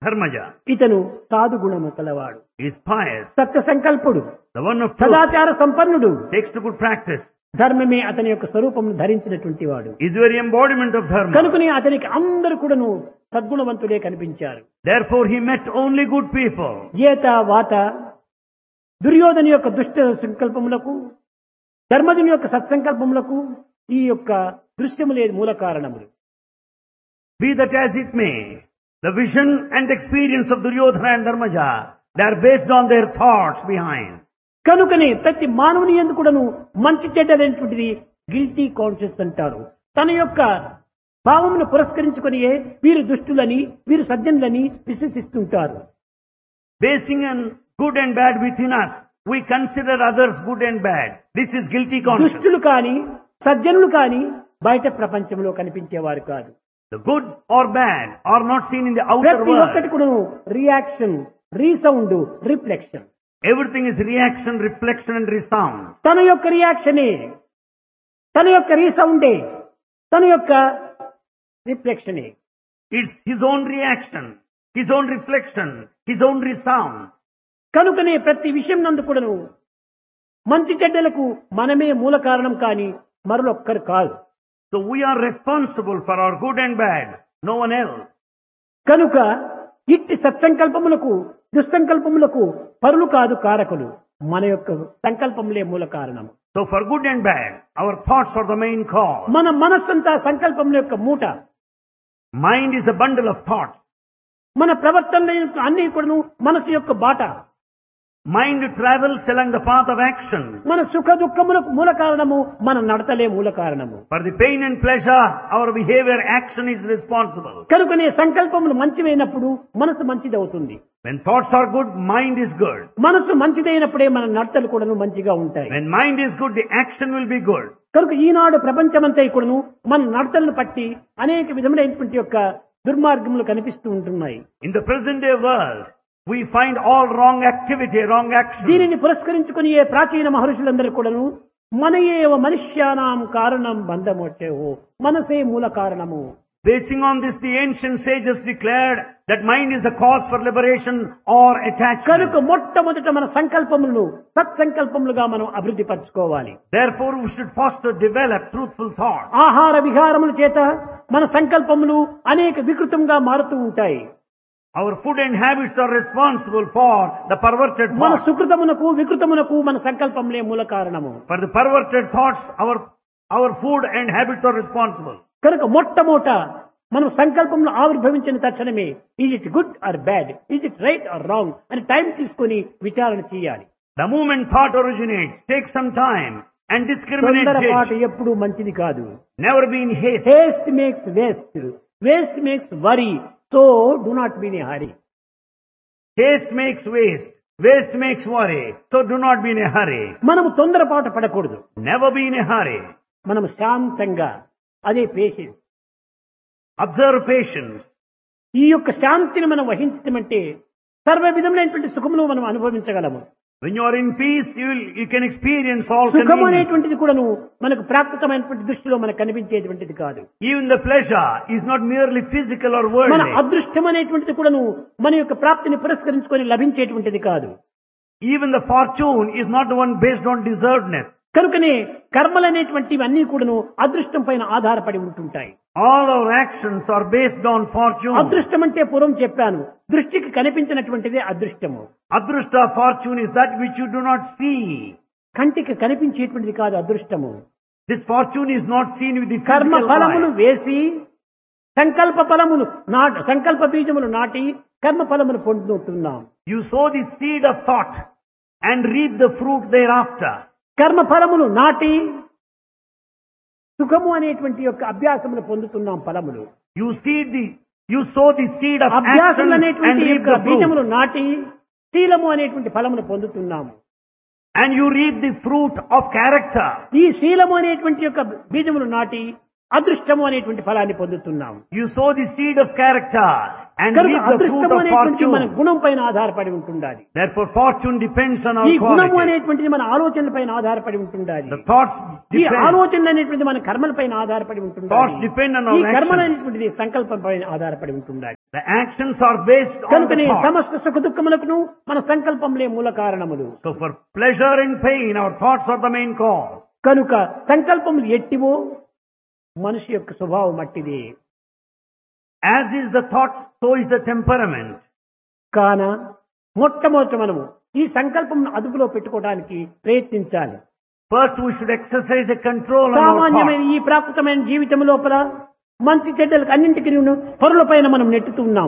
Dharmaja. ఇతను సాధు గుణము కలవాడు, He is pious. Satya సంకల్పుడు, The one of truth. సదాచార సంపన్నుడు, Takes to good practice. ధర్మమే అతని యొక్క స్వరూపమును ధరించినటువంటి వాడు. Is the very embodiment of dharma. కనుకనే అతనికి అందరూ కూడాను సద్గుణవంతుడే కనిపించారు. Therefore he met only good people. జీత వాత దుర్యోధన యొక్క దుష్ట సంకల్పములకు, ధర్మజుని యొక్క సత్సంకల్పములకు ఈ యొక్క దృశ్యములే మూల కారణములు. Be that as it may, the vision and experience of Duryodhana and Dharmaja, they are based on their thoughts behind. కనుకనే ప్రతి మానవుని యందు కూడాను మంచి చెడ్డలైనటువంటిది గిల్టీ కాన్షియస్ అంటారు. తన యొక్క భావమును పురస్కరించుకొని వీరు దుష్టులని, వీరు సజ్జనులని విశ్వసిస్తుంటారు. Basing on good and bad within us, we consider others good and bad. This is guilty conscience. దుష్టులు కాని సజ్జనులు కాని బయట ప్రపంచంలో కనిపించేవారు కాదు. The good or bad are not seen in the outer ప్రతి ఒక్కటి world. కూడాను reaction, resound, reflection. Everything is reaction, reflection and resound. తన యొక్క రియాక్షనే, తన యొక్క రీసౌండే, తన యొక్క రిఫ్లెక్షనే. It's his own reaction, his own reflection, his own resound. కనుకనే ప్రతి విషయం నందు కూడాను మంచి చెడ్డలకు మనమే మూల కారణం కాని మరొక్కరు కాదు. So we are responsible for our good and bad, no one else. కనుక ఇట్టి సత్సంకల్పములకు దుస్సంకల్పములకు పరులు కాదు కారకులు, మన యొక్క సంకల్పములే మూల కారణం. So for good and bad, our thoughts are the main cause. మన మనస్సంతా సంకల్పముల యొక్క మూట. Mind is a bundle of thoughts. మన ప్రవర్తన అన్ని కూడాను మనసు యొక్క బాట. Mind travels along the path of action. మన సుఖ దుఃఖములకు మూల కారణము మన నడతలే మూల కారణము. For the pain and pleasure, our behavior, action is responsible. కనుకనే సంకల్పములు మంచివైనప్పుడు మనసు మంచిదవుతుంది. When thoughts are good, mind is good. మనసు మంచిదైనప్పుడే మన నడతలు కూడాను మంచిగా ఉంటాయి. When mind is good, the action will be good. కనుక ఈనాడు ప్రపంచమంతా కూడాను మన నడతలను పట్టి అనేక విధములైనటువంటి యొక్క దుర్మార్గములు కనిపిస్తూ ఉంటున్నాయి. In the present day world, we find all wrong activity, wrong action. దీనిని పురస్కరించుకుని ఏ ప్రాచీన మహర్షులందరూ కూడాను మన ఏవ మనుష్యానాం కారణం బంధమొట్టేవో, మనసే మూల కారణము. Basing on this, the ancient sages declared that mind is the cause for liberation or attachment. కనుక మొట్టమొదట మన సంకల్పములను సత్సంకల్పములుగా మనం అభివృద్ధి పరచుకోవాలి. Therefore, we should foster, develop truthful thought. ఆహార విహారముల చేత మన సంకల్పములు అనేక వికృతంగా మారుతూ ఉంటాయి. Our food and habits are responsible for the perverted మన thoughts. సుకృతమునకు వికృతమునకు మన సంకల్పములే మూల కారణము. For the perverted thoughts, our food and habits are responsible. కనుక మొట్టమొదట మనం సంకల్పంలో ఆవిర్భవించిన తక్షణమే is it good or bad, is it right are wrong అని టైం తీసుకొని విచారణ చేయాలి. The moment thought originates, take some time and discriminate. తొందరపాటు ఎప్పుడు మంచిది కాదు. Never be in haste. Heist makes waste, waste makes worry, so do not be in a hurry. Haste makes waste. Waste makes worry. So do not be in a hurry. మనము తొందరపాటు పడకూడదు. Never be in a hurry. మనం శాంతంగా, అదే patience. Observe patience. ఈ యొక్క శాంతిని మనం వహించటమంటే సర్వ విధములైనటువంటి సుఖమును మనం అనుభవించగలము. When you are in peace, you can experience all సుఖం convenience. అనేటువంటిది కూడాను మనకు ప్రాప్తమైనటువంటి దృష్టిలో మనకు కనిపించేటువంటిది కాదు. Even the pleasure is not merely physical or మన worldly. అదృష్టం అనేటువంటిది కూడాను మన యొక్క ప్రాప్తిని పురస్కరించుకొని లభించేటువంటిది కాదు. Even the fortune is not the one based on deservedness. కనుకనే కర్మలు అనేటువంటివి అన్ని కూడాను అదృష్టం పైన ఆధారపడి ఉంటుంటాయి. All our actions are based on fortune. అదృష్టం అంటే పూర్వం చెప్పాను, దృష్టికి కనిపించినటువంటిదే అదృష్టము. Adrushta, fortune is that which you do not see. కంటికి కనిపించేటువంటిది కాదు అదృష్టము. This fortune is not seen with the కర్మ physical ఫలములు eye. వేసి సంకల్ప ఫలములు సంకల్ప బీజములు నాటి కర్మ ఫలములు పొందుతున్నాం. You sow the seed of thought and reap the fruit thereafter. కర్మ ఫలములు నాటి సుఖము అనేటువంటి యొక్క అభ్యాసములు పొందుతున్నాం ఫలములు. You sow the seed of action అభ్యాసములు and అనేటువంటి reap యొక్క the fruit. బీజములు నాటి శీలము అనేటువంటి ఫలమును పొందుతున్నాము. And you reap the fruit of character. ఈ శీలము అనేటువంటి యొక్క బీజములు నాటి అదృష్టము అనేటువంటి ఫలాన్ని పొందుతున్నాము. You sow the seed of character and కనుక reap the fruit అదృష్టము of అనేటువంటి మన fortune. గుణం పైన ఆధారపడి ఉంటుండాలి. Therefore, fortune depends on ఈ our గుణము quality. అనేటువంటిది మన ఆలోచనల పైన ఆధారపడి ఉంటుండాలి. The thoughts ఈ depend. ఆలోచనలు అనేటువంటి మన కర్మల పైన ఆధారపడి Thoughts ఉంటుండాలి. depend on ఈ our కర్మలు actions. అనేటువంటిది సంకల్పం పైన ఆధారపడి ఉంటుండాలి. The actions are based on the కనుకనే thought. సమస్త సుఖ దుఃఖములకు మన సంకల్పంలే మూల కారణములు. So for pleasure and pain, our thoughts are the main cause. కనుక సంకల్పములు ఎట్టివో మనిషి యొక్క స్వభావం అట్టిది. As is the thought, so is the temperament. కాన మొట్టమొదట మనము ఈ సంకల్పం అదుపులో పెట్టుకోవడానికి ప్రయత్నించాలి. First we should exercise a control on our సామాన్యమైన thoughts. ఈ ప్రాకృతమైన జీవితం లోపల మంచి చెడ్డలకు అన్నింటికి పరులపైన మనం నెట్టుతూ ఉన్నాం.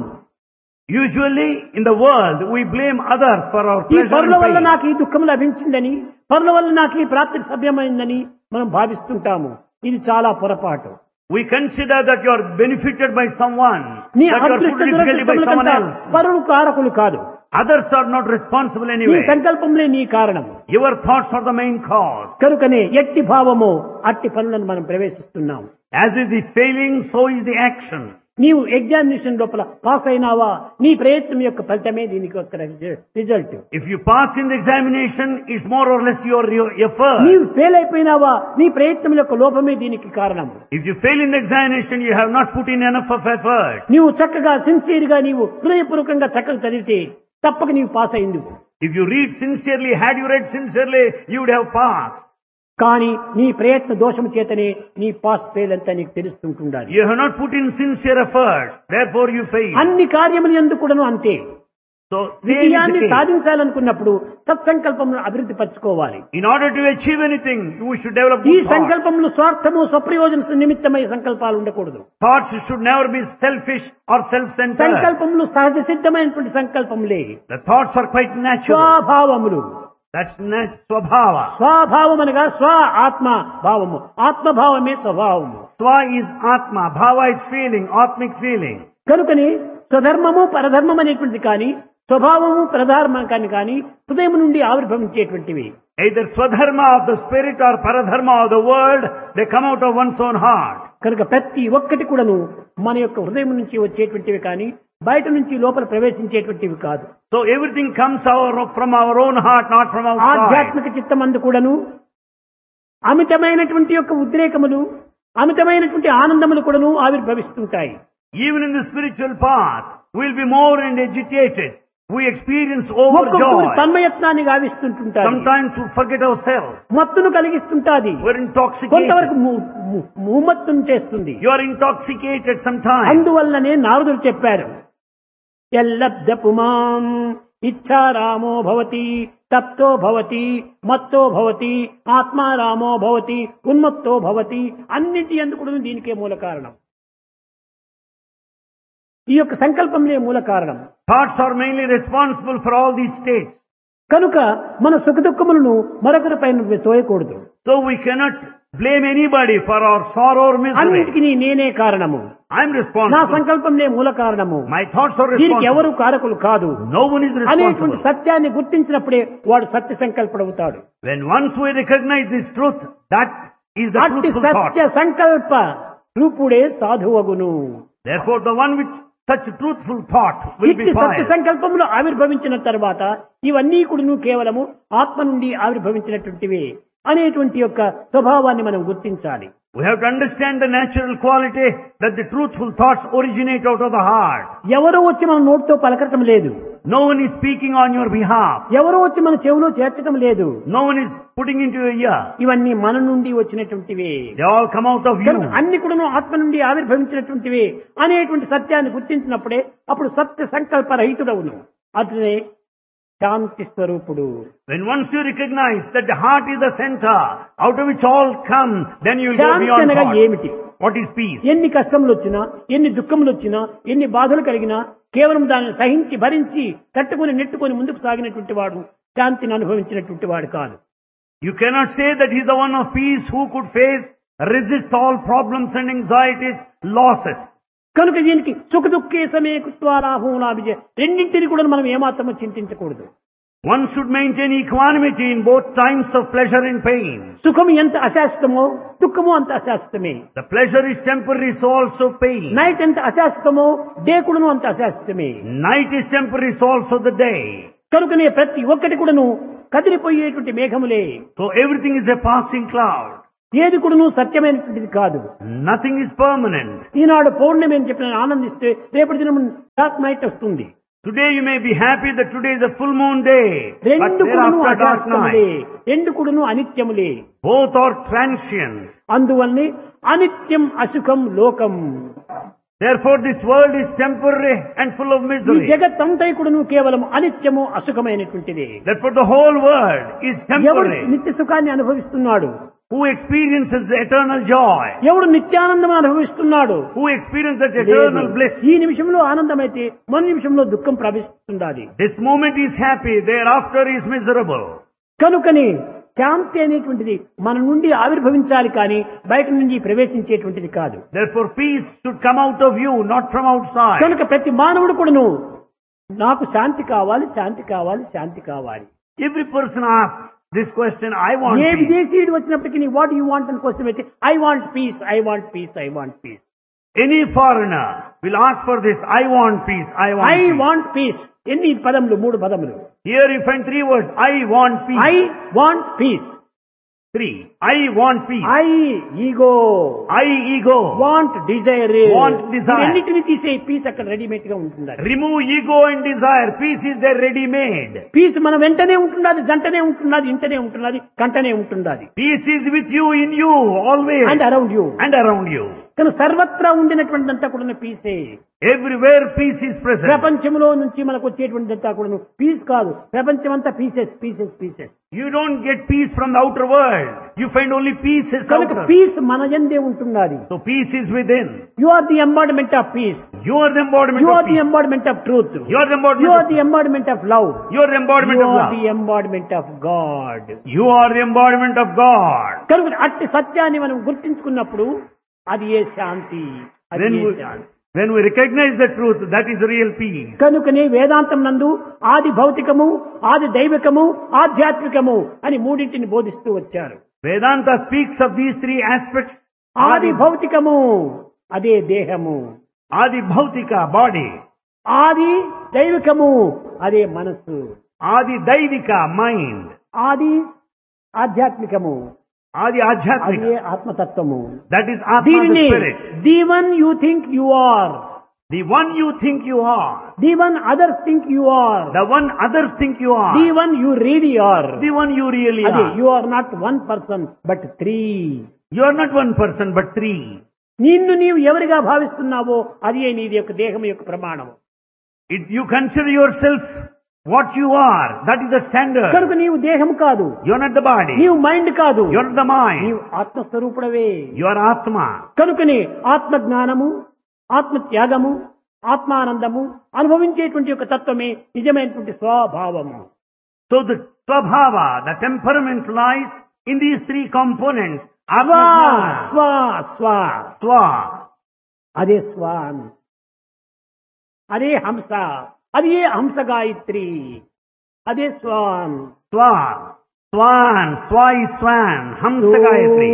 Usually in the world we blame others for our ఈ pleasure పరుల వల్ల and pain. నాకు ఈ దుఃఖం లభించిందని, పరుల వల్ల నాకు ఈ ప్రాప్తి సభ్యమైందని మనం భావిస్తుంటాము. ఇది చాలా పొరపాటు. We consider that you are benefited by someone, నీ that you are అదృష్ట put difficulty by someone దురదృష్టములకంతా else. పరులు కారకులు కాదు. Others are not responsible నీ anyway. సంకల్పంలే నీ కారణం. Your thoughts are the main cause. కనుకనే ఎట్టి భావమో అట్టి పనులను మనం ప్రవేశిస్తున్నాం. As is the failing, so is the action. నీవు ఎగ్జామినేషన్ లోపల పాస్ అయినావా, నీ ప్రయత్నం యొక్క ఫలితమే దీనికి ఒక result. If you pass in the examination, it's more or less your effort. నీవు ఫెయిల్ అయిపోయినావా, నీ ప్రయత్నం యొక్క లోపమే దీనికి కారణం. If you fail in the examination, you have not put in enough of effort. నీవు చక్కగా సిన్సియర్ గా నీవు హృదయపూర్వకంగా చక్కగా చదివితే తప్పక నీవు పాస్ అయింది. If you read sincerely, had you read sincerely, you would have passed. కానీ నీ ప్రయత్న దోషము చేతనే నీ పాస్ ఫెయిల్ అంతా నీకు తెలుస్తుంటుండాలి. You have not put in sincere efforts, therefore you fail. అన్ని కార్యములు ఎందుకు కూడాను అంతే. So, same is విజయాన్ని the case. సాధించాలనుకున్నప్పుడు సత్సంకల్పములను అభివృద్ధి పరచుకోవాలి. In order to achieve anything, you should develop ఈ good thoughts. సంకల్పములు స్వార్థము స్వప్రయోజన నిమిత్తమై సంకల్పాలు ఉండకూడదు. Thoughts should never be selfish or self-centered. సంకల్పములు సహజ సిద్ధమైనటువంటి సంకల్పములే. The thoughts are quite natural. స్వభావములు. That's swabhava. స్వభావం అనగా స్వ ఆత్మ భావము, ఆత్మభావమే స్వభావము. Swa is atma, bhava is feeling, atmic feeling. కనుకని స్వధర్మము పరధర్మం అనేటువంటిది కానీ, స్వభావము ప్రధార్మం కానీ హృదయం నుండి ఆవిర్భవించేటువంటివి. Either swadharma of the spirit or paradharma of the world, they come out of one's own heart. కనుక ప్రతి ఒక్కటి కూడాను మన యొక్క హృదయం నుంచి వచ్చేటువంటివి కానీ బయట నుంచి లోపల ప్రవేశించేటువంటివి కాదు. So everything comes from our own heart, not from outside. ఆధ్యాత్మిక చిత్తం అందు కూడాను అమితమైనటువంటి యొక్క ఉద్రేకములు, అమితమైనటువంటి ఆనందములు కూడాను ఆవిర్భవిస్తుంటాయి. Even in the spiritual path, we'll be more and agitated. We experience ఒక్కొక్కరు overjoy. తన్మయత్నాన్ని గావిస్తుంటుంటారు. Sometimes we forget ourselves. మత్తును కలిగిస్తుంటాది. We're intoxicated. కొంతవరకు మూమత్తును చేస్తుంది. You are intoxicated sometimes. అందువల్లనే నారదుడు చెప్పారు, ఎల్లబ్ధ పుమాం ఇచ్చారామో భవతి తప్తో భవతి మత్తో భవతి ఆత్మారామో భవతి ఉన్మత్తో భవతి. అన్నింటి ఎందుకు దీనికే మూల కారణం. ఈ యొక్క సంకల్పంలే మూల కారణం. Thoughts are mainly responsible for all these states. కనుక మన సుఖ దుఃఖములను మరొకరి పైన తోయకూడదు. So we cannot blame anybody for our sorrow or misery. అన్నిటికీ నేనే కారణము, I'm నా responsible. సంకల్పంలే మూల కారణము, My thoughts are దీనికి responsible. ఎవరు కారకులు కాదు No one is అనేటువంటి responsible. సత్యాన్ని గుర్తించినప్పుడే వాడు సత్య సంకల్పుడవుతాడు. When once we recognize this truth, that is the అట్టి truthful thought. సత్య సంకల్ప రూపుడే సాధువగును. Therefore, the one with such truthful thought will ఇట్టి be సత్య pious. సంకల్పములు ఆవిర్భవించిన తర్వాత ఇవన్నీ కూడా కేవలము ఆత్మ నుండి ఆవిర్భవించినటువంటివే అనేటువంటి యొక్క స్వభావాన్ని మనం గుర్తించాలి. We have to understand the natural quality that the truthful thoughts originate out of the heart. ఎవరో వచ్చి మన నోటితో పలకటం లేదు, No one is speaking on your behalf. ఎవరో వచ్చి మన చెవిలో చేర్చడం లేదు. No one is putting into your ear. ఇవన్నీ మన నుండి వచ్చినటువంటివే. They all come out of you. కనుక అన్ని కూడా ఆత్మ నుండి ఆవిర్భవించినటువంటివే అనేటువంటి సత్యాన్ని గుర్తించినప్పుడే అప్పుడు సత్య సంకల్ప రహితుడవును. అతనే శాంతి స్వరూపుడు. When once you recognize that the heart is the center out of which all come, then you will go Shanti beyond అనగా thought. ఏమిటి? What is peace? ఎన్ని కష్టములు వచ్చినా, ఎన్ని దుఃఖములు వచ్చినా, ఎన్ని బాధలు కలిగినా కేవలం దాన్ని సహించి భరించి తట్టుకొని నెట్టుకొని ముందుకు సాగినటువంటి వాడు శాంతిని అనుభవించినటువంటి వాడు కాదు. You cannot say that he is the one of peace who could face, resist all problems and anxieties, losses. కనుక దీనికి సుఖ దుఃఖే సమే కృత్వారాహోనా విజయ రెండింటిని కూడా మనం ఏమాత్రమో చింతించకూడదు. One should maintain equanimity in both times of pleasure and pain. సుఖము ఎంత అశాశ్వతమో దుఃఖము అంత అశాశ్వతమే. The pleasure is temporary, so also pain. Night ఎంత అశాశ్వతమో డే కూడాను అంత అశాశ్వతమే. Night is temporary, so also the day. కనుకనే ప్రతి ఒక్కటి కూడాను కదిలిపోయేటువంటి మేఘములే. So everything is a passing cloud. ఏది కూడాను సత్యమైనటువంటిది కాదు. Nothing is permanent. ఈనాడు పౌర్ణమి అని చెప్పిన ఆనందిస్తే రేపటి దినం డార్క్ నైట్ వస్తుంది. Today you may be happy that today is a full moon day, but రెండు కూడాను thereafter dark అశాశ్వతములే, night. రెండు కూడాను అనిత్యములే. Both are transient. అందువల్లనే అనిత్యం అసుఖం లోకం. Therefore this world is temporary and full of ఈ misery. జగత్తంతా కూడాను కేవలం అనిత్యము అసుఖమైనటువంటిది. Therefore the whole world is ఎవడు temporary. నిత్య సుఖాన్ని అనుభవిస్తున్నాడు, Who experiences the eternal joy, ఎవడు నిత్యానందం అనుభవిస్తున్నాడు, who experiences that eternal bliss. ఈ నిమిషంలో ఆనందమైతే మరు నిమిషంలో దుఃఖం ప్రవేశిస్తుండాలి. This moment is happy, thereafter is miserable. కనుకని శాంతి అనేటువంటిది మన నుండి ఆవిర్భవించాలి కానీ బయట నుండి ప్రవేశించేటువంటిది కాదు. Therefore peace should come out of you, not from outside. కనుక ప్రతి మానవుడు కూడాను నాకు శాంతి కావాలి, శాంతి కావాలి, శాంతి కావాలి. Every person asks this question, I want A peace. విదేశీయుడు వచ్చినప్పటికీ వాట్ యు వాంట్ అని క్వశ్చన్ అయితే I want peace, I want peace, I want peace. Any foreigner will ask for this, I want peace, I want I peace. Want peace. ఎన్ని పదములు? 3 పదములు. Here you find 3 words, I want peace. I want peace. 3. I want peace. I ego, I ego. Want Dzire. Want desire. అన్నిటిని తీసే piece అక్కడ readymade గా ఉంటుంది. Remove ego and desire. Peace is there ready made. Piece మన వెంటనే ఉంటున్నది, జంటనే ఉంటున్నది, ఇంటనే ఉంటున్నది, కంటనే ఉంటున్నది. Peace is with you, in you, always. And around you. And around you. కానీ సర్వత్రా ఉండినటువంటిదంతా కూడా పీసే. Everywhere peace is present. ప్రపంచంలో నుంచి మనకు వచ్చేటువంటిదంతా కూడా పీస్ కాదు. ప్రపంచం అంతా pieces, pieces, pieces. You don't get peace from the outer world. You find only pieces కనుక outer. పీస్ మన యందే ఉంటున్నది. So peace is within. You are the embodiment of piece. You are the embodiment you of are the peace. Embodiment of truth. You are the embodiment you of are the embodiment of love. You are the embodiment you of are love. The embodiment of God. You are the embodiment of God. కనుక అట్టి సత్యాన్ని మనం గుర్తించుకున్నప్పుడు అది ఏ శాంతి, అది When A we, Shanti. when we recognize the truth, that is the real peace. కనుకనే వేదాంతం నందు ఆది భౌతికము, ఆది దైవికము, ఆధ్యాత్మికము అని మూడింటిని బోధిస్తూ వచ్చారు. Vedanta speaks of these 3 aspects. ఆది భౌతికము అదే దేహము, Adi Bhautika, body. ఆది దైవికము అదే మనస్సు, Adi Daivika, mind. ఆది ఆధ్యాత్మికము Adi అదే Adhyatmika, ఆత్మతత్వము. that is Atma, the దీనిని spirit. The one you think you are, The one you think you are. The one others think you are, The one others think you the are. One you really are. The one you really అదే are. You are not 1 person but 3. You are not 1 person but 3. నిన్ను నీవు ఎవరిగా భావిస్తున్నావో అదే నీది యొక్క దేహం యొక్క ప్రమాణం. You consider yourself what you are. That is the standard. కనుక నీవు దేహం కాదు, You are not the body. నీవు మైండ్ కాదు, You are not the mind. నీవు ఆత్మస్వరూపుడవే. You are Atma. కనుకనే ఆత్మ జ్ఞానము, ఆత్మ త్యాగము, ఆత్మానందము అనుభవించేటువంటి యొక్క తత్వమే నిజమైనటువంటి స్వభావము. So the Swabhava, the temperament lies in these 3 components. స్వ Atma, స్వ స్వ Swa. అదే స్వాన్, అదే హంస, అదే హంస గాయత్రి, అదే Schwann. Swa. Swan. Swa is swan. Hamsa Gayatri.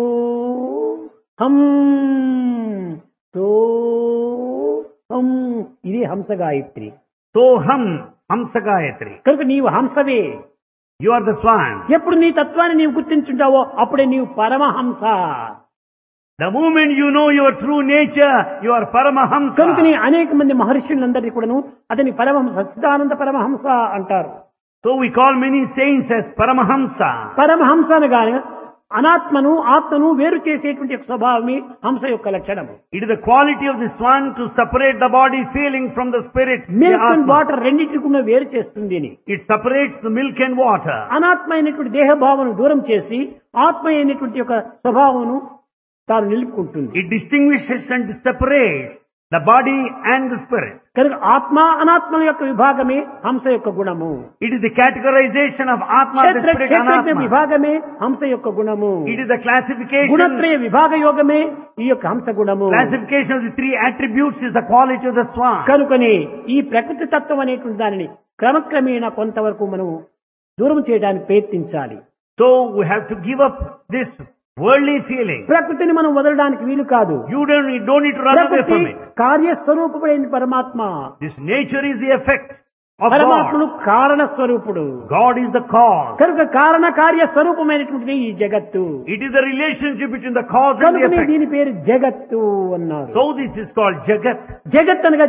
హం సో హం, ఇది హంస గాయత్రి. Soham. Hamsa Gayatri. కనుక నీవు హంసవే. You are the swan. ఎప్పుడు నీ తత్వాన్ని నీవు గుర్తించుంటావో అప్పుడే నీవు Paramahamsa. The moment you know your true nature, you are Paramahamsa. కనుకని అనేక మంది మహర్షులందరినీ కూడాను అతని పరమహంస, సచ్చిదానంద పరమహంస అంటారు. So we call many saints as Paramahamsa. Paramahamsa అనగానే అనాత్మను ఆత్మను వేరు చేసేటువంటి యొక్క స్వభావమే హంస యొక్క లక్షణము. It is the quality of the swan to separate the body feeling from the spirit. the milk and Atma. Water రెండింటికి కూడా వేరు చేస్తుంది అని. It separates the milk and water. అనాత్మ అయినటువంటి దేహ భావను దూరం చేసి ఆత్మ అయినటువంటి యొక్క స్వభావమును తాను నిలుపుకుంటుంది. It distinguishes and separates the body and the spirit. కనుక ఆత్మ అనాత్మల యొక్క విభాగమే హంస యొక్క గుణము. It is the categorization of Atma, the క్షేత్ర spirit, క్షేత్రజ్ఞ Anatma. విభాగమే హంస యొక్క గుణము. It is the classification గుణత్రయ విభాగ యోగమే ఈ యొక్క హంస గుణము. of the 3 attributes is the quality of the swan. కనుకని ఈ ప్రకృతి తత్వం అనేటువంటి దానిని క్రమక్రమేణా కొంతవరకు మనం దూరం చేయడానికి ప్రయత్నించాలి. So we have to give up this worldly feeling. ప్రకృతిని మనం వదలడానికి వీలు కాదు. You don't need to run away ప్రకృతి from it. కార్యస్వరూపమైన పరమాత్మ. This nature is the effect of పరమాత్ముడు God. కారణ స్వరూపుడు. God is the cause. కనుక కారణ కార్య స్వరూపమైనటువంటిది ఈ జగత్తు. It is the relationship between the cause and the కనుక effect. దీని పేరు జగత్తు అన్నారు. So this is called Jagat. జగత్ అనగా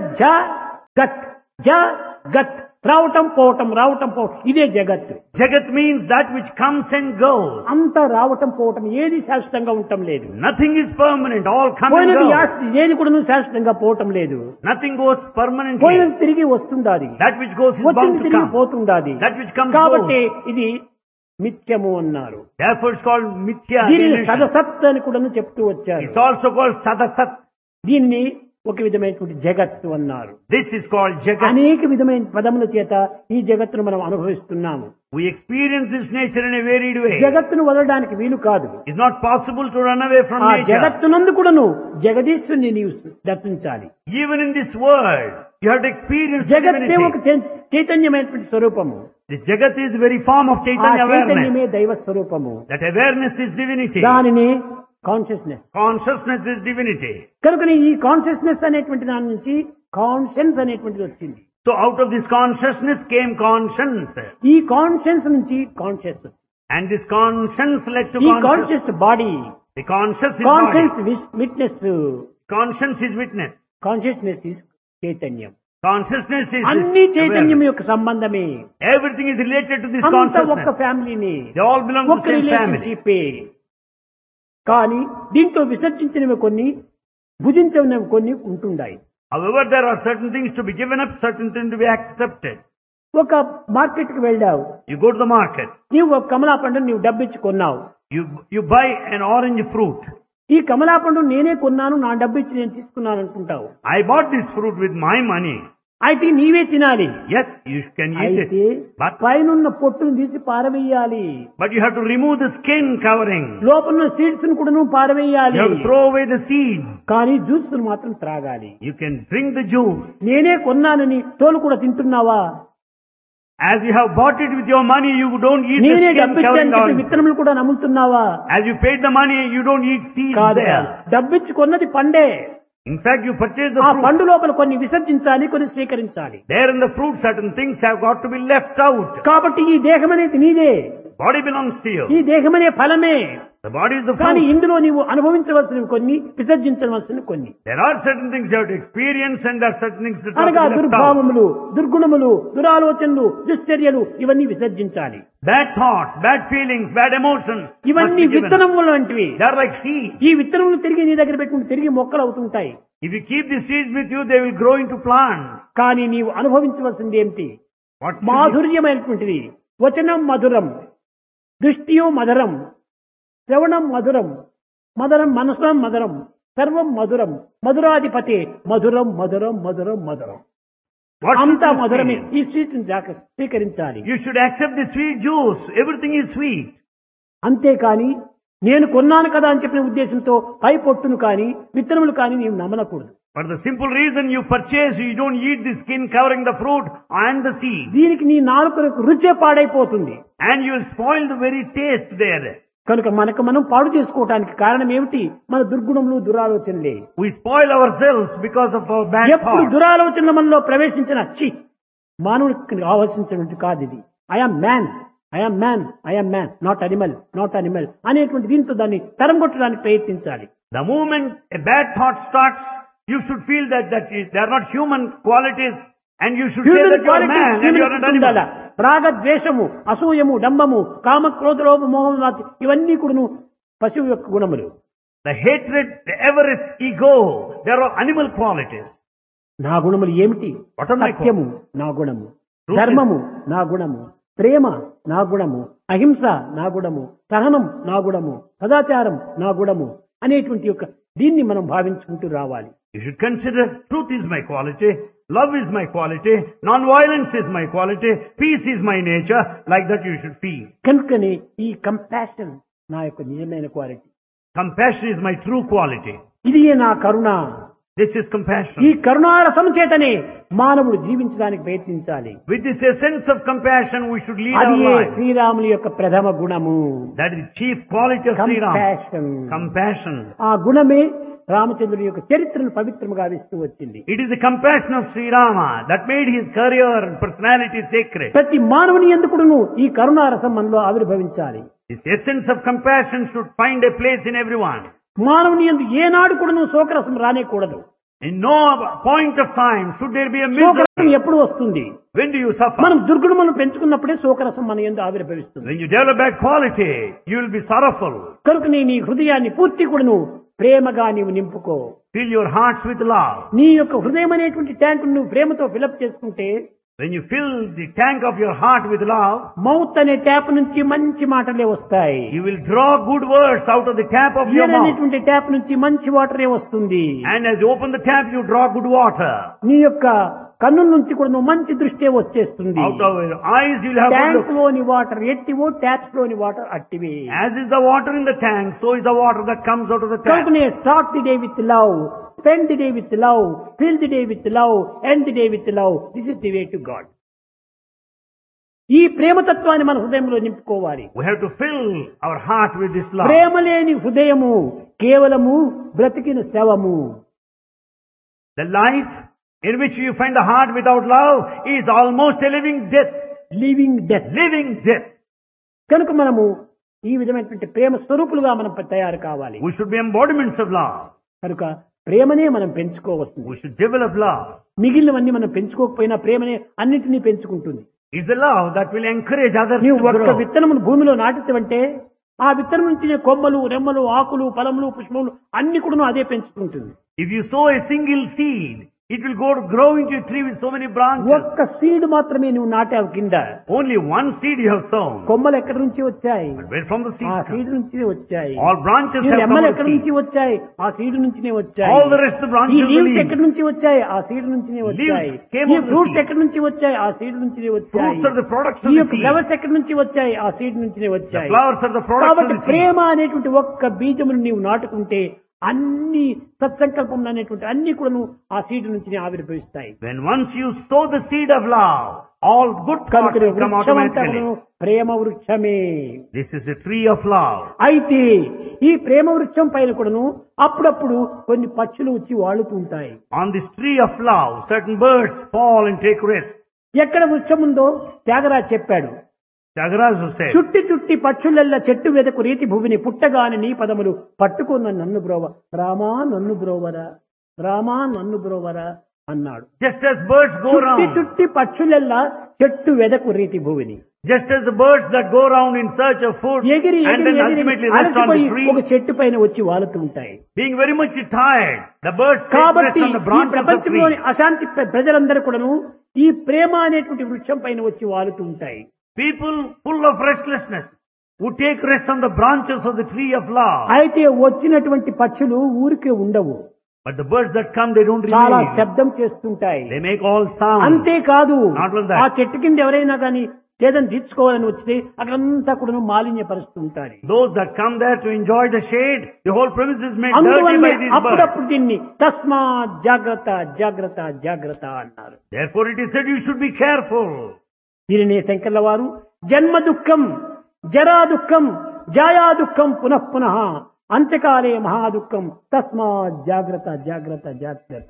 గత్ రావటం పోవటం రావటం పోవటం ఇదే జగత్తు. Jagat means that which comes and goes. అంతా రావటం పోవటం ఏది శాశ్వతంగా ఉండటం లేదు. Nothing is permanent. All come and పోయినది go. ఏది కూడా శాశ్వతంగా పోవటం లేదు. Nothing goes permanently. పోయినది తిరిగి వస్తుండాది. That which goes is bound వచ్చింది to తిరిగి come. పోతుండాది. That which comes కాబట్టి goes. ఇది మిథ్యము అన్నారు. Therefore it's called Mithya. దీనిని illusion. సదసత్ అని కూడా చెప్తూ వచ్చారు. It's also called Sadasat. దీన్ని ఒక విధమైనటువంటి జగత్తు అన్నారు. This is called Jagat. అనేక విధమైన పదముల చేత ఈ జగత్తును మనం అనుభవిస్తున్నాము. We experience this nature in a varied way. జగత్తును వదలడానికి వీలు కాదు. It's not possible to run away from ఆ nature. జగత్తునందు కూడాను జగదీశ్వరుని నీవు దర్శించాలి. Even in this world, you have to experience జగత్తే ఒక divinity. చైతన్యమైనటువంటి స్వరూపము. The Jagat is the very form of ఆ Chaitanya చైతన్యమే awareness. దైవ స్వరూపము. That awareness is divinity. దానిని కాన్షియస్నెస్. Consciousness is divinity. కనుక ఈ కాన్షియస్నెస్ అనేటువంటి దాని నుంచి కాన్షియన్స్ అనేటువంటిది వచ్చింది. So out of this consciousness came conscience. ఈ కాన్షియన్స్ నుంచి conscious. And this conscience led to ఈ conscious. Conscious body. The conscious is conscious body. Witness. Conscience is witness. Consciousness is చైతన్యం. Consciousness is అన్ని this చైతన్యం awareness. యొక్క సంబంధమే. Everything is related to this అంత ఒక్క consciousness. ఫ్యామిలీని, They all belong to ఒక్క the same family. రిలేషన్షిప్. కానీ దీంట్లో విసర్జించినవి కొన్ని, భుజించినవి కొన్ని ఉంటుండాయి. However, there are certain things to be given up, certain things to be accepted. ఒక మార్కెట్ కి వెళ్ళావు. You go to the market. నీవు ఒక కమలా పండును నీవు డబ్బిచ్చి కొన్నావు. You buy an orange fruit. ఈ కమలా పండు నేనే కొన్నాను, నా డబ్బిచ్చి నేను తీసుకున్నాను అనుకుంటావు. I bought this fruit with my money. అయితే నీవే తినాలి. Yes, you can eat అయితే it. But పైనున్న పొట్టును తీసి పారవేయాలి. you have to remove the skin covering. లోపల సీడ్స్ ను కూడా నువ్వు పారవేయాలి. You have to throw away the seeds. కానీ జ్యూస్ మాత్రం త్రాగాలి. You can drink the juice. నేనే కొన్నానని తోలు కూడా తింటున్నావా? As you have bought it with your money, you don't eat the నేనే skin డబ్బిచ్చాను covering చెప్పి on. విత్తనములు కూడా నమ్ముతున్నావా? As you paid the money, you don't eat seeds కాదు. there. డబ్బిచ్చి కొన్నది పండే. In fact, you purchase the ఆ fruit. పండు లోపల కొన్ని విసర్జించాలి, కొన్ని స్వీకరించాలి. There in the fruit, certain things have got to be left out. కాబట్టి ఈ దేహం అనేది నీదే. Body belongs to you. ఈ దేహం అనే ఫలమే. The body is the కానీ fruit. ఇందులో నీవు అనుభవించవలసినవి కొన్ని, విసర్జించవలసినవి కొన్ని. There are certain things you have to experience and there are certain things that have అనగా to be left out. దుర్భావములు, దుర్గుణములు, దురాలోచనలు, దుశ్చర్యలు ఇవన్నీ విసర్జించాలి. Bad thoughts, bad feelings, bad emotions must ఇవన్నీ be given. విత్తనములు వంటివి. They are like seeds. ఈ విత్తనములు తిరిగి నీ దగ్గర పెట్టుకుంటే తిరిగి మొక్కలు అవుతుంటాయి. If you keep the seeds with you, they will grow into plants. కానీ నీవు అనుభవించవలసింది ఏమిటి? What should మాధుర్యమైనటువంటిది. వచనం మధురం, దృష్టియో మధురం, శ్రవణం మధురం, మధురం మనసం మధురం, సర్వం మధురం, మధురాధిపతి మధురం మధురం మధురం మధురం. what should అంతా you మధురమే. experience? ఈ స్వీట్ స్వీకరించాలి. You should accept the sweet juice. Everything is sweet. అంతేకాని నేను కొన్నాను కదా అని చెప్పిన ఉద్దేశంతో పై పొట్టును కానీ విత్తనములు కానీ నీవు నమ్మనకూడదు. For the simple reason you purchase, you don't eat the skin covering the fruit and the seed. దీనికి నీ నాలుకలకు రుచే పాడైపోతుంది. And you will spoil the very taste there. కనుక మనకు మనం పాడు చేసుకోవటానికి కారణం ఏమిటి? మన దుర్గుణములు, దురాలోచనలే. We spoil ourselves because of our bad ఎప్పుడు thoughts. దురాలోచనల మనలో ప్రవేశించిన మానవుడికి ఆలోచించినటువంటి కాదు ఇది. I'm man, I'm man, I'm man, not animal, not animal అనేటువంటి దీంతో దాన్ని తరంగొట్టడానికి ప్రయత్నించాలి. The moment a bad thought starts, you should feel that they are not human qualities and you should say that you are a man and you are an animal. రాగ ద్వేషము, అసూయము, డంబము, కామ క్రోధ లోభ మోహం ఇవన్నీ కూడాను పశువు యొక్క గుణములు. The hatred, the avarice, ego, they are all animal qualities. నా గుణములు ఏమిటి? What are my సత్యము నా గుణము, Truth is- ధర్మము నా గుణము, ప్రేమ నా గుణము, అహింస నా గుణము, సహనం నా గుణము, సదాచారం నా గుణము అనేటువంటి యొక్క దీన్ని మనం భావించుకుంటూ రావాలి. You should consider truth is my quality, love is my quality, non-violence is my quality, peace is my nature, like that you should feel. కనుకనే ఈ కంపాషన్ నా యొక్క నిజమైన quality. Compassion is my true quality. ఇది నా కరుణ. This is ఈ compassion. కరుణారసం చేతనే మానవుడు జీవించడానికి ప్రయత్నించాలి. With this essence of compassion, we should lead our అది life. శ్రీరాముని యొక్క ప్రథమ గుణము. That is the chief quality of Sri Ram. Compassion. Compassion. ఆ గుణమే రామచంద్రుని యొక్క చరిత్రను పవిత్రముగా గావిస్తూ వచ్చింది. It is the compassion of Sri Rama that made his career and personality sacred. ప్రతి మానవుని ఎందుకును ఈ కరుణారసం మనలో ఆవిర్భవించాలి. This essence of compassion should find a place in everyone. మానవుని ఎందు ఏనాడు కూడాను శోకరసం రానేకూడదు. In no point of time should there be a శోకరసం misery. ఎప్పుడు వస్తుంది? When do you suffer? మనం దుర్గుణములను పెంచుకున్నప్పుడే శోకరసం మన యందు ఆవిర్భవిస్తుంది. When you develop bad quality, you will be sorrowful. కనుక నీ హృదయాన్ని పూర్తి కూడాను ప్రేమగా నీవు నింపుకో. Fill your hearts with love. నీ యొక్క హృదయం అనేటువంటి ట్యాంక్ నువ్వు ప్రేమతో ఫిలప్ చేసుకుంటే, When you fill the tank of your heart with love, mouth అనే ట్యాప్ నుంచి మంచి మాటలే వస్తాయి. you will draw good words out of the tap of your year mouth. అనేటువంటి ట్యాప్ నుంచి మంచి వాటరే వస్తుంది. And as you open the tap, you draw good water. నీ యొక్క కన్నుల నుంచి కూడా నువ్వు మంచి దృష్టి వచ్చేస్తుంది. Out of your eyes, you will have good tank look. లోని వాటర్ ఎట్టివో, ట్యాప్స్ లోని water అట్టివే. As is the water in the tank, so is the water that comes out of the tap. కనుకనే start the day with love, spend the day with love, fill the day with love, end the day with love. This is the way to God. ఈ ప్రేమతత్వాన్ని మన హృదయంలో నింపుకోవాలి. We have to fill our heart with this love. ప్రేమ లేని హృదయము కేవలము బ్రతికిన శవము. The life in which you find the heart without love is almost a living death. Living death. Living death. కనుక మనము ఈ విధమైనటువంటి ప్రేమ స్వరూపులుగా మనం తయారు కావాలి. We should be embodiments of love. కనుక ప్రేమనే మనం పెంచుకోవస్తుంది. We should develop love. మిగిలినవన్నీ మనం పెంచుకోకపోయినా ప్రేమనే అన్నిటినీ పెంచుకుంటుంది. It's the love that will encourage others నీవు to ఒక్క grow. విత్తనమును భూమిలో నాటితే ఆ విత్తనం నుంచి కొమ్మలు, రెమ్మలు, ఆకులు, ఫలములు, పుష్పములు అన్ని కూడా అదే పెంచుకుంటుంది. If you sow a single seed, it will grow into a tree with so many branches. ఒక్క సీడ్ మాత్రమే నువ్వు నాటావు కింద. Only one seed you have sown. కొమ్మలు ఎక్కడి నుంచి వచ్చాయి? But where from the ఆ seeds come? సీడ్ నుంచి వచ్చాయి. All branches ఈ have come రెమ్మలు from ఎక్కడి the seed. నుంచి వచ్చాయి? ఆ సీడ్ నుంచినే వచ్చాయి. All the rest of the ఈ branches of the leaves leaves. ఎక్కడి నుంచి వచ్చాయి? ఆ సీడ్ నుంచినే వచ్చాయి. came ఈ from the ఫ్రూట్స్ seed. ఎక్కడి నుంచి వచ్చాయి? ఆ సీడ్ నుంచినే వచ్చాయి. Fruits are the products of ఈ the యొక్క seed. ఫ్లవర్స్ ఎక్కడి నుంచి వచ్చాయి? ఆ సీడ్ నుంచినే The వచ్చాయి. flowers are the products of కాబట్టి the seed. ప్రేమ అనేటువంటి ఒక్క బీజమును నీవు నాటుకుంటే అన్ని సత్సంకల్పం అనేటువంటి అన్ని కూడా ఆ సీడ్ నుంచి ఆవిర్భవిస్తాయి. When once you sow the seed of love, all good thoughts కనుక will come automatically. Prema వృక్షమే. This is a tree of love. అయితే ఈ ప్రేమ వృక్షం పైన కూడాను అప్పుడప్పుడు కొన్ని పక్షులు వచ్చి వాళ్తూ ఉంటాయి. On this tree of love, certain birds fall and take rest. ఎక్కడ వృక్షం ఉందో త్యాగరాజు చెప్పాడు. Tyagaraja said, చుట్టి చుట్టి పక్షులెల్ల చెట్టు వెదకు రీతి భూమిని పుట్టగాని నీ పదములు పట్టుకున్న నన్ను బ్రోవ, రామా నన్ను బ్రోవరా, రామా నన్ను బ్రోవరా అన్నాడు. just as birds go చుట్టి round, చుట్టి పక్షులెల్ల చెట్టు వెదకు రీతి భూమిని just as the birds that go round in search of food ఎగిరి and ఎగిరి then ఎగిరి ultimately rest on అలసిపోయి the tree, ఒక చెట్టు పైన వచ్చి వాలుతూ ఉంటాయి. being very much tired, the birds take rest కాబట్టి on the ఈ branches of ప్రపంచంలోని trees. అశాంతి ప్రజలందరూ కూడాను ఈ ప్రేమ అనేటువంటి వృక్షం పైన వచ్చి వాలుతూ ఉంటాయి. People full of restlessness would take rest on the branches of the tree of love. అయితే వచ్చినటువంటి పక్షులు ఊరికే ఉండవు. But the birds that come, they don't చాలా remain. శబ్దం చేస్తుంటాయి. They make all sound. అంతేకాదు Not only that. ఆ చెట్టు కింద ఎవరైనా కానీ చేదని తీర్చుకోవాలని వచ్చితే అక్కడంతా కూడా మాలిన్యపరుస్తుంటారు. Those that come there to enjoy the shade, the whole premise is made dirty అందువల్ల by these birds. అప్పుడప్పుడు దీన్ని తస్మా జాగ్రత్త జాగ్రత్త జాగ్రత్త అన్నారు. Therefore it is said you should be careful. దీనినే శంకర్ల వారు జన్మ దుఃఖం, జరా దుఃఖం, జాయా దుఃఖం పునః పునః అంత్యకాలే మహాదుఃఖం తస్మా జాగ్రత్త జాగ్రత్త జాగ్రత్త.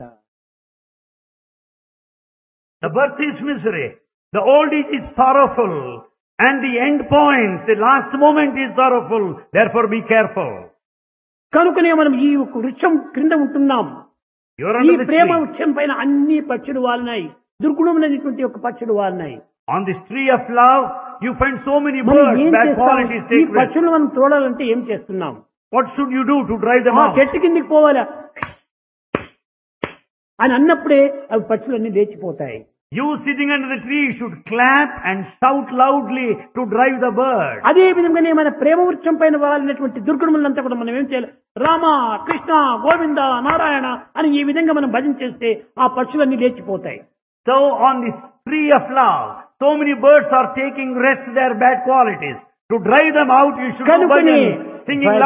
The birth is misery, the old age is sorrowful, and the end point, the last moment is sorrowful. Therefore be careful. కనుకనే మనం ఈ వృక్షం క్రింద ఉంటున్నాం. You are ఈ under this ప్రేమ tree. వృక్షం పైన అన్ని పక్షులు వాలినాయి. దుర్గుణమైనటువంటి ఒక పక్షులు వాలినాయి. On this tree of love, you find so many మనం birds, ఏం bad చేస్తాం? qualities ఈ take rest. పక్షులు మనం చూడాలంటే ఏం చేస్తున్నాం? What should you do to drive them ఆ out? చెట్టు కిందికి పోవాలా అని అన్నప్పుడే అవి పక్షులన్నీ లేచిపోతాయి. You sitting under the tree should clap and shout loudly to drive the bird. అదే విధంగానే మన ప్రేమ వృక్షం పైన వాలినటువంటి దుర్గుణములంతా కూడా మనం ఏం చేయాలి? రామ, కృష్ణ, గోవింద, నారాయణ అని ఈ విధంగా మనం భజన చేస్తే ఆ పక్షులన్నీ లేచిపోతాయి. So on this tree of love, so many birds are taking rest their bad qualities. To drive them out, you should do కనుకనే bhajan, singing